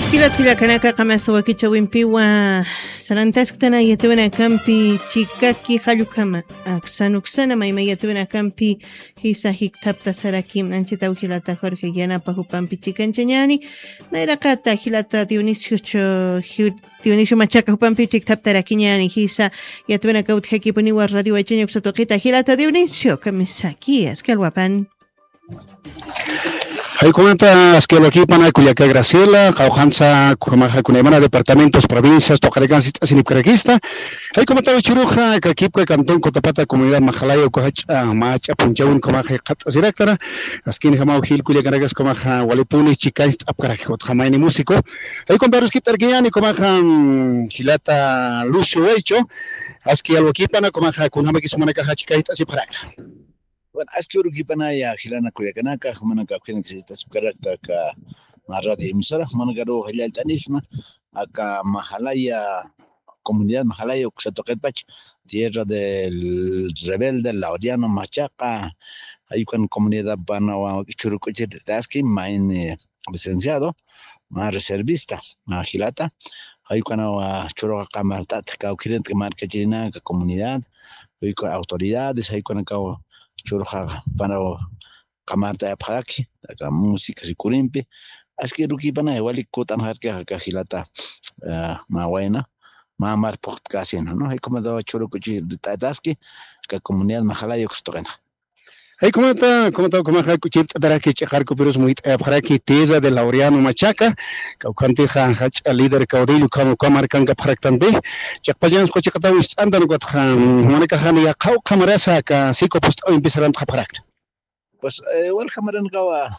Pila kanaka kamaso kichawimpiwa sarantaskana yatuna kampi chikaki halukama aksanuksana mayma yatuna kampi hisa hiktapta sarakim anchita hilata Jorge yanapa hupampi chikanchañani nairaqata hilata Dionisio Machaca hupampi chiktapta rakiñani hisa yatuna kautjekipuniwa radio acheña kusatoqita hilata Dionisio kamisaki askalwapan. Hay comentas que lo equipan a Cuyaca Graciela, Caujanza, Cunemana, departamentos, provincias, Tocaregan, Sinipcarequista. Hay comentado Churuja, que equipo de Cantón, Cotapata, Comunidad Majalayo, Cohacha, Macha, Punchaun, Comaje, Catas Directora, Askin, Jamao, Gil, Cuyacaregas, Comaja, Walipuni, Chicais, Apcarajot, Jamaini Músico. Hay comentarios que Tarquiani, Comaja, Gilata, Lucio, Hecho, Aski, algo equipan, Comaja, Kunhamaki, Sumanaca, Chicais, así para. Bueno, askuru kipana ya hilana kuyakanaka manaka kena kisista sukarakta ka maradi emisora manaka ro hilal tanishma aka mahalaya comunidad mahalaya kusatoqetpach tierra del rebelde Laureano Machaca hay con comunidad banawa churucoche taski main licenciado ma reservista ma hilata hay con churuca camartat ka ukirent que marca china ka comunidad hay con autoridades hay con churja para camarta apaki la música sicurimpi aski ruki pana igual kutan harka hilata ma buena ma mar podcast no hay como da churukuchi tataski que comunidad majalaya kustoqena hay como hay kuchit para que checar copiros muy para que teza de Laureano Machaca caucante hach líder caudillo como marcanga praktan be chakpajan ko chakata andan ko monica ya camarasa ka siko post empezaran prakta pues igual camaran gawa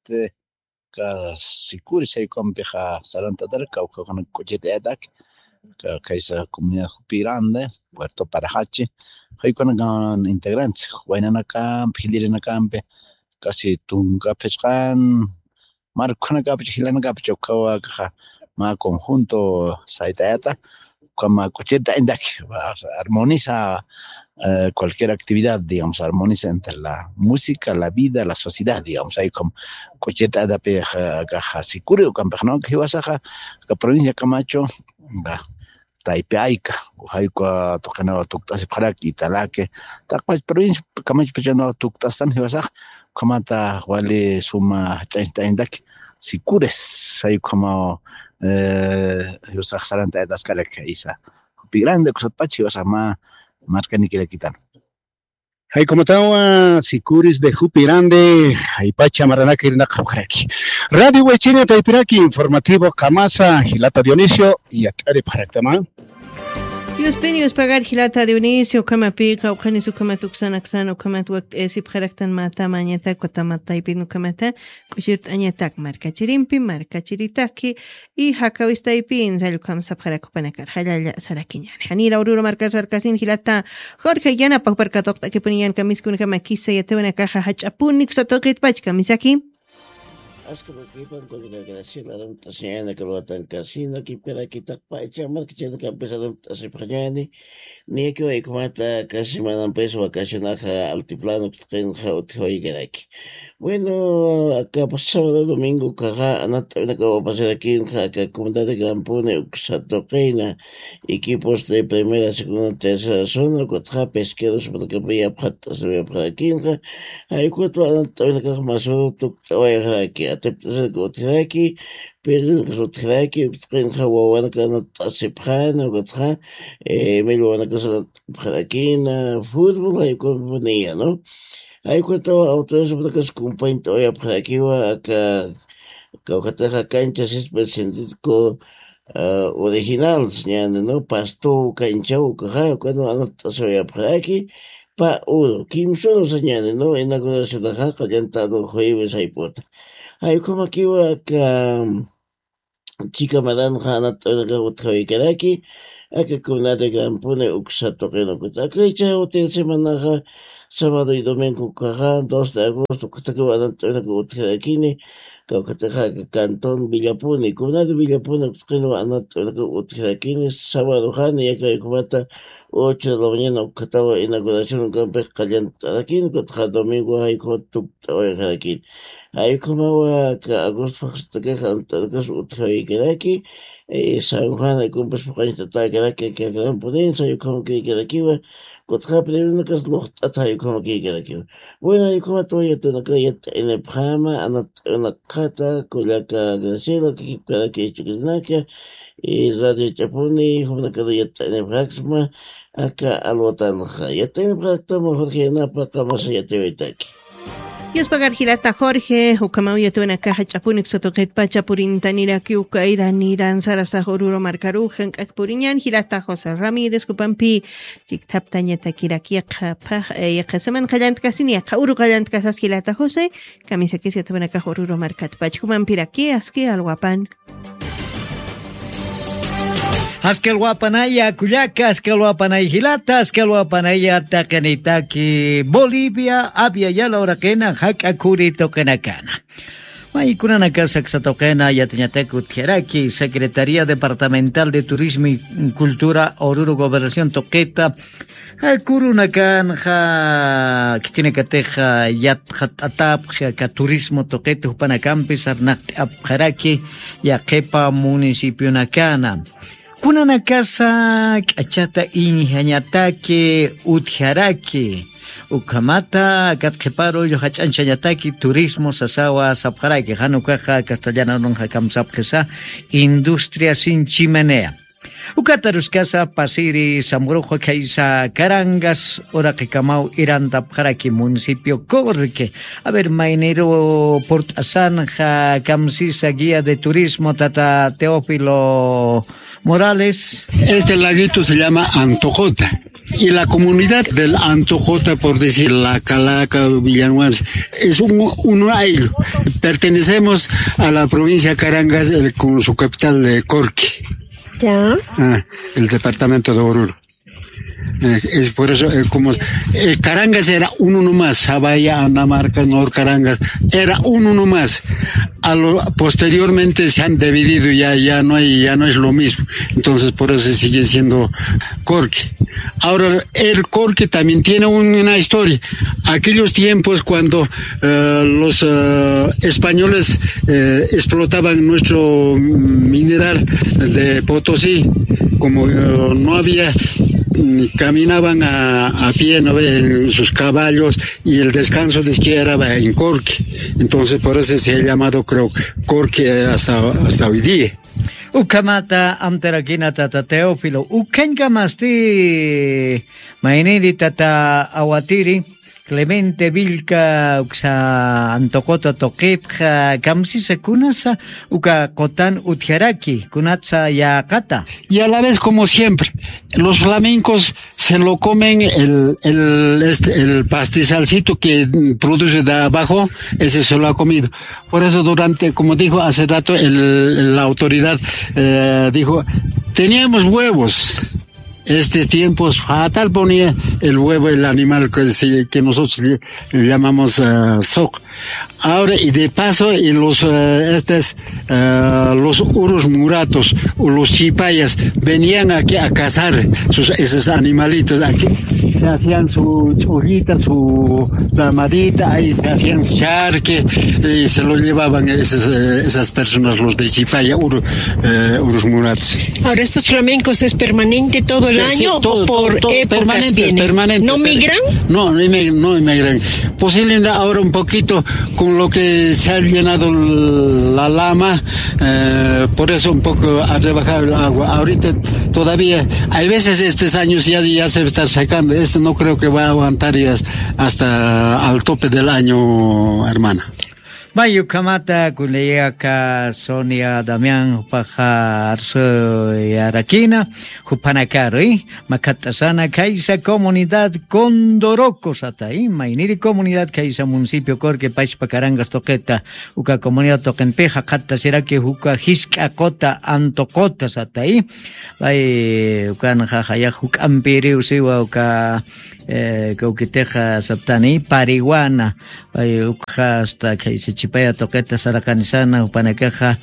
ka sikuri se kompeja saranta dar ka con kuchit edak kaisa comunidad Jupirande, Puerto Parajachi, hay con integrantes, Guaynana Camp, Hilirena Camp, casi Tunga Pescan, Marcona Cap, Hilana Cap, Chocawa, ma conjunto Saitata, como Cocheta en Dak, armoniza cualquier actividad, digamos, armoniza entre la música, la vida, la sociedad, digamos, hay como Cocheta de Peja, Sicuri o Campano, que vas a la provincia Camacho, Taipeaica, Ujaikua, Tocana, Tuctas, Paraki, Talaque, Tapas provincia, Camacho Pechano, Tuctastan, Hivasaj, Comata, Wale, Suma, Taindak, Sicures, hay como Hivasaj Saranta, Dascalec, Isa, Grande, Cosapachi, Vasama, Marca ni que le quitan. Hay como tawa Sicuris de Jupirande, hay Pacha Maranaki en Nakaukreki. Radio Huechina Taipiraki, informativo Kamasa, Gilata Dionisio y Akari Paraktama. Dios penios pagar Gilata Dionisio, Kama Pika, Ujanisu Kama Tuxan Axano, Kama Tuak Esi Paraktan Mata, Mañata, Kotamata y Pinu Kamata, Kushit Añatak, Marca Chirimpi, Marca Chiritaki, y Hakawista y Pin, Salukam Saparakopanakar, Halaya Sarakiñan. Hanira Aurora Marca Sarcasin Gilata, Jorge Yana Paparkatokta que ponían Kamiskun Kamakisa y Atevana Caja Hachapunik Sotokit Pach Kamisaki. Asko kipan ko nagagalasin alam tasyan na kalwatan kasino kipera kitak pa chamat kichendo que empezado así pañani ni que hay como esta casi me empezó vacacionar altiplano que tenga otro aquí. Bueno, acá pasado domingo caja anata una que pasar aquí en la comunidad de Gran Pune Uxatoqueina equipos de primera, segunda, tercera zona contra pesqueros para que vaya patas de para aquí hay cuatro anata una que más tu vaya aquí ateptas de aquí pero que sotraki en Hawaii que no se prana contra me lo van a casa para aquí en fútbol hay con ponía, ¿no? Hay cuatro autores que es compañero hoy para aquí va acá que canchas específico original señalando no pasto cancha o caja cuando anotación hoy para aquí pa uno Kim solo señalando no en la ciudad de Jaca ya entrado jueves hay puerta hay como aquí va acá chica madame Hanna otra vez aquí acá comunidad campune uxato que no cuesta acá echa hotel semana sábado y domingo caja 2 de agosto que van a tener que aquí Caucataja, Cantón Villapuni, Comunidad de Villapuni, que no van a tener que aquí sábado Jani, ya que 8 de la mañana, que estaba inauguración un campo caliente aquí, que domingo hay con tu aquí. Hay como que agosto hasta que jantan que aquí, San Juan, hay con pues porque está que gran ponencia, yo como que aquí va, que primero que es lo hasta yo como que aquí. Bueno, yo como todavía tengo que en el programa, en la cata, con la Graciela, que cada que hecho que es y Radio Chapuni, como que ya en el próximo, acá al Watanja. Ya tengo próximo Jorge Napa, como se ya te ve aquí. Yos pagar Gilata Jorge, Ukamauya tuena caja chapunik sotoket pacha purin tanira kiuka iran sarasa horuro marcarujan kakpuriñan Gilata José Ramírez Kupampi chiktap tañeta kirakiaka pa yakasaman kallant kasini uru kallant kasas Gilata José camisa que se tuena caja horuro marcat pach kumampiraki aski alguapan. Askelwapanaya Cuyaca, Askelwapanaya Gilata, Askelwapanaya Takanitaki, Bolivia, Abya Yala Orakena, Hakakuri Tokenakana. Maikunanaka Saxatokena, Yatiñatecu Tieraki, Secretaría Departamental de Turismo y Cultura, Oruro Gobernación Toqueta, Kurunakan, Kitinekateja, Yatjatap, Turismo Toqueta, Upanacampis, Arnak Abjaraki, Yakepa, Municipio Nakana. Kunana casa achata inhañataki utjaraki ukamata katkeparo yo hachanchayataki turismo sasawa sapjaraki hanukaja castellana nonja kamsapjesa industria sin chimenea ukatarus casa pasiri samurojo kaisa Carangas ora que camau iranda pjaraki municipio Corque a ver mainero portasanja kamsisa guía de turismo tata Teófilo Morales. Este laguito se llama Antojota. Y la comunidad del Antojota, por decir la Calaca, Villanueva, es un aire. Pertenecemos a la provincia Carangas con su capital de Corque. ¿Ya? El departamento de Oruro. Es por eso, como Carangas era uno nomás, Sabaya, Anamarca, Carangas, era uno nomás. Posteriormente se han dividido, ya no es lo mismo. Entonces por eso sigue siendo Corque. Ahora, el Corque también tiene una historia. Aquellos tiempos cuando los españoles explotaban nuestro mineral de Potosí, como no había, caminaban a pie, ¿no? En sus caballos, y el descanso de esquí era en Corque. Entonces por eso se ha llamado, creo, Corque hasta hoy día. Ukamata amterakina tata Teófilo ukenkamasti mainiri tata awatiri Clemente Vilca uxa Antokota Toquetja kamsisa kunasa uka kotan utjaraki kunatsa yakata. Y a la vez, como siempre, los flamencos se lo comen el pastizalcito que produce de abajo, ese se lo ha comido. Por eso como dijo hace rato la autoridad, dijo, teníamos huevos. Este tiempo fatal ponía el huevo, el animal que nosotros le llamamos soc. Ahora, y de paso, y los uros muratos o los chipayas venían aquí a cazar esos animalitos. Aquí se hacían su chorrita, su ramadita, ahí se hacían charque, y se lo llevaban esas personas, los de chipaya, uros muratos. Ahora, ¿estos flamencos es permanente todo el año o por épocas permanente? ¿No migran? No migran. Posiblemente ahora un poquito con lo que se ha llenado la lama, por eso un poco ha rebajado el agua. Ahorita todavía, hay veces estos años ya se está secando. No creo que va a aguantar hasta al tope del año, hermana. Bayu kamata kuleyaka Sonia Damián Paja Arso Araquina Jupanacari Macatasana Kaisa Comunidad Condoroco Satay Mainiri Comunidad Kaisa Municipio Corque País Pacarangas Toqueta Uka Comunidad Toquenpeja Cata Serake Uka Hisca Cota Antocota Satay Bay Ukan Jajaya Juk Ampiri Usiwa Uka Cauquiteja Saptani Pariguana Bay Uka hasta Kaisa Chipaya Toqueta Saracanisana Upanacaja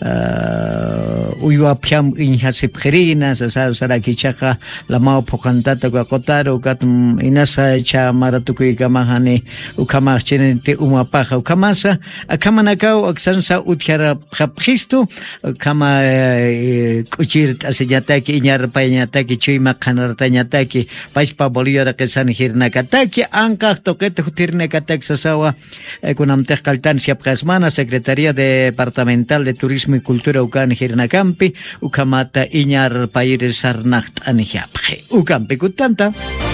Uywa Piam Inhasipjerina Saraquichaja La Mao Pocantata Guacotaro Gatum Inasa Cha Maratuki Gamahane Ukamach Chenente Umapaja Ukamasa Akamanacao Aksansa Utiara Japjisto Kama Kuchirt Asayataki Iñar Pañataki Chima Kanartañataki Paispa Bolívar Kesan Hirnakataki Anka Toqueta Hutirnekatak Sasawa Kunamtech Caltancia Prasmana Secretaría Departamental de Turismo y Cultura Ucan Hirnacampi Ukamata Iñar Paires Sarnacht Aniapje Ucampi Kutanta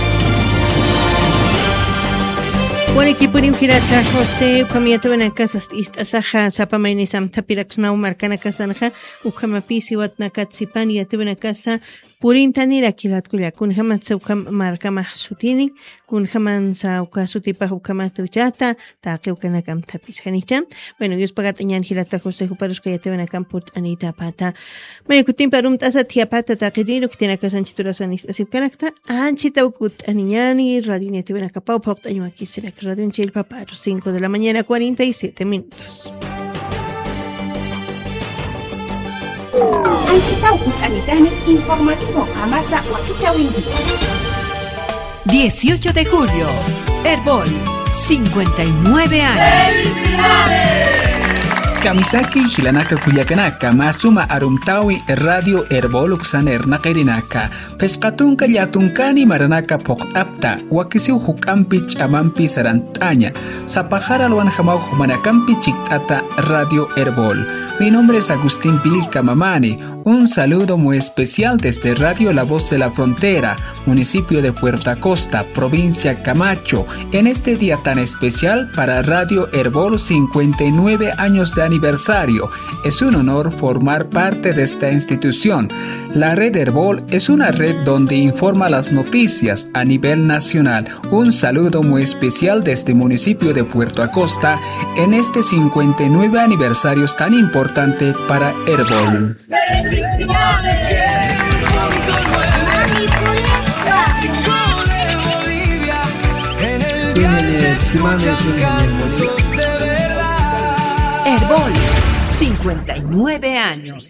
Wanikipurim Hirata José Ukamiato en casa Asaja Sapamainisam Tapiraxnau Marcana Casanja Ukamapisi Watnakatsipan y en casa Purintanira Kilatkulia kun Hamatsa Ukam Markama Sutini kun Hamansa Ukasutipa Ukamatu Chata Take Ukanakam Tapis Hanicha. Bueno, yo pagat Iñan Hirata José Uparos que ya te ven a Camput Anita Pata. Mayukutim Parum Tasa Tiapata Takirino que tiene casa Anchitura Sanis Asipkanakta Anchita Ukut Aniñani Radio te ven a Capau Pop Año aquí será que Radio Chil Paparo 5 de la mañana 47 minutos. Anchitaucut Anitani informativo Amasa Huaquichawingi. 18 de julio, Herbol, 59 años. ¡Felicidades! Kamisaki Shilanaka Kuyakanaka Masuma Arumtawi Radio Herbol Uksaner Nakirinaka Pescatunka Yatunkani Maranaka Pokapta Wakisiu Hukampi Chamampi Sarantaña Zapajara Luanjamau Humanakampi Chiktata Radio Herbol. Mi nombre es Agustín Vilca Mamani. Un saludo muy especial desde Radio La Voz de la Frontera, municipio de Puerto Acosta, provincia Camacho, en este día tan especial para Radio Herbol 59 años de aniversario. Es un honor formar parte de esta institución. La red Herbol es una red donde informa las noticias a nivel nacional. Un saludo muy especial desde el municipio de Puerto Acosta en este 59 aniversario tan importante para Herbol. Herbol, 59 años.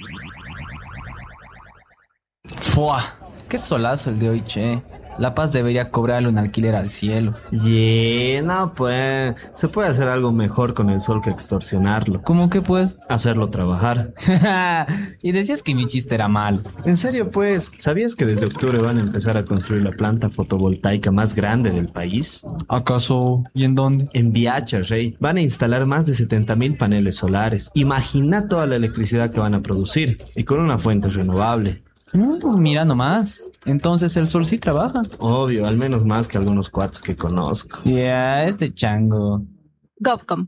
¡Fua! ¡Qué solazo el de hoy, che! La Paz debería cobrarle un alquiler al cielo. No, pues, se puede hacer algo mejor con el sol que extorsionarlo. ¿Cómo que pues? Hacerlo trabajar. Y decías que mi chiste era malo. En serio, pues, ¿sabías que desde octubre van a empezar a construir la planta fotovoltaica más grande del país? ¿Acaso? ¿Y en dónde? En Viacha, Rey. Van a instalar más de 70,000 paneles solares. Imagina toda la electricidad que van a producir, y con una fuente renovable. Mira nomás. Entonces el sol sí trabaja. Obvio, al menos más que algunos cuates que conozco. Este chango. Govcom.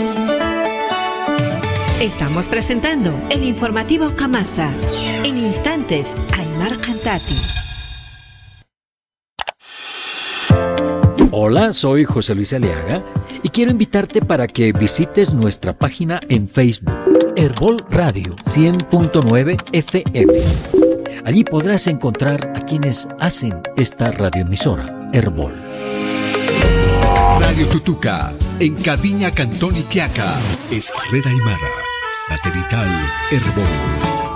Estamos presentando el informativo Kamasa. En instantes, Aymar Cantati. Hola, soy José Luis Aliaga y quiero invitarte para que visites nuestra página en Facebook, Herbol Radio 100.9 FM. Allí podrás encontrar a quienes hacen esta radioemisora, Herbol. Radio Tutuca, en Caviña, Cantón Iquiaca, es Red Aymara, satelital Herbol.